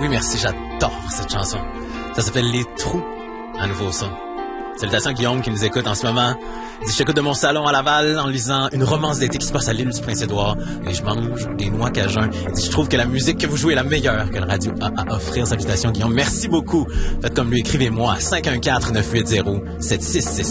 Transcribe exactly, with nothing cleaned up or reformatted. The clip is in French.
Oui, merci, j'adore cette chanson. Ça s'appelle Les Trous, un nouveau son. Salutations à Guillaume qui nous écoute en ce moment. Il dit, je t'écoute de mon salon à Laval en lisant une romance d'été qui se passe à l'île du Prince-Édouard et je mange des noix cajun. Il dit, je trouve que la musique que vous jouez est la meilleure que la radio a à offrir. Salutations Guillaume. Merci beaucoup. Faites comme lui, écrivez-moi à cinq un quatre, neuf huit zéro, sept six six